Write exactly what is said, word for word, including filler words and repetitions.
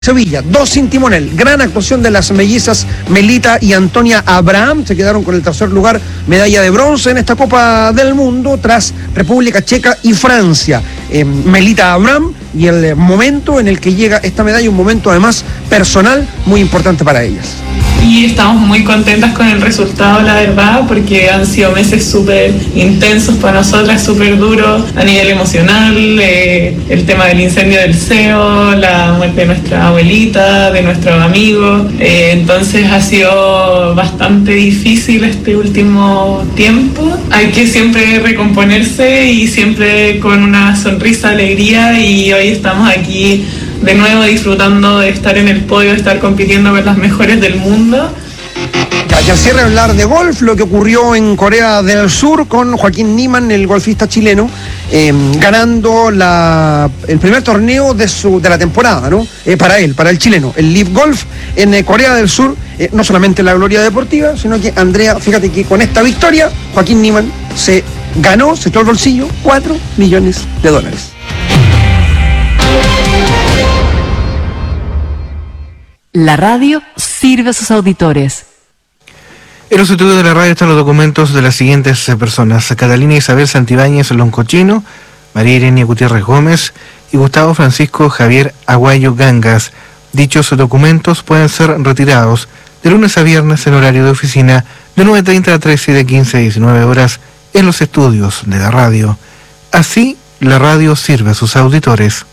Sevilla, dos sin timonel. Gran actuación de las mellizas Melita y Antonia Abraham. Se quedaron con el tercer lugar, medalla de bronce en esta Copa del Mundo, tras República Checa y Francia. Eh, Melita Abraham y el momento en el que llega esta medalla, un momento además personal muy importante para ellas. Y estamos muy contentas con el resultado, la verdad, porque han sido meses súper intensos para nosotras, súper duros a nivel emocional, eh, el tema del incendio del C E O, la muerte de nuestra abuelita, de nuestros amigos, eh, entonces ha sido bastante difícil este último tiempo. Hay que siempre recomponerse y siempre con una sonrisa, alegría, y hoy estamos aquí de nuevo disfrutando de estar en el podio, de estar compitiendo con las mejores del mundo. Ya, ya cierra hablar de golf, lo que ocurrió en Corea del Sur con Joaquín Niemann, el golfista chileno, eh, ganando la, el primer torneo de, su, de la temporada, ¿no? Eh, para él, para el chileno, el Live Golf en eh, Corea del Sur. Eh, no solamente la gloria deportiva, sino que Andrea, fíjate que con esta victoria, Joaquín Niemann se ganó, se echó al bolsillo cuatro millones de dólares. La radio sirve a sus auditores. En los estudios de la radio están los documentos de las siguientes personas: Catalina Isabel Santibáñez Loncochino, María Irene Gutiérrez Gómez y Gustavo Francisco Javier Aguayo Gangas. Dichos documentos pueden ser retirados de lunes a viernes en horario de oficina de nueve treinta a trece y de quince a diecinueve horas en los estudios de la radio. Así, la radio sirve a sus auditores.